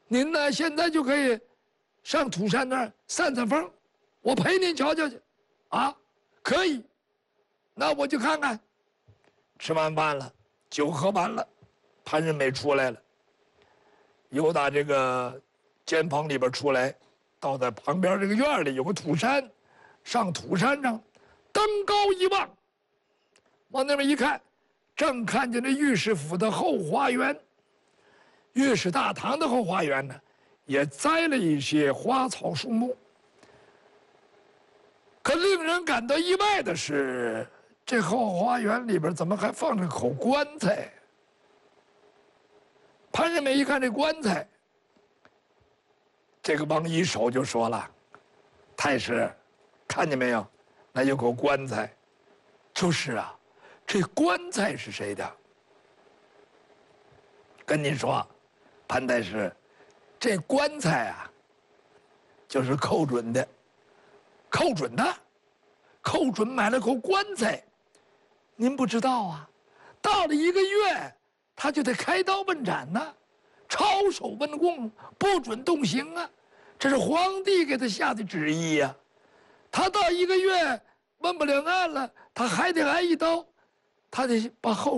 您呢现在就可以上土山那儿散散风，我陪您瞧瞧去。啊，可以，那我就看看。吃完饭了，酒喝完了，潘仁美出来了，又打这个间房里边出来，到在旁边这个院里有个土山，上土山上，登高一望，往那边一看，正看见这御史府的后花园。御史大堂的后花园呢，也栽了一些花草树木。可令人感到意外的是，这后花园里边怎么还放着口棺材？潘仁美一看这棺材，这个王一手就说了：“太师，看见没有？那有口棺材。”就是啊，这棺材是谁的？跟您说，潘太师，这棺材啊，就是寇准的。寇准的，寇准买了口棺材，您不知道啊？到了1个月，他就得开刀问斩呢，抄手问供，不准动刑啊，这是皇帝给他下的旨意呀。他到1个月问不了案了，他还得挨一刀，他得把后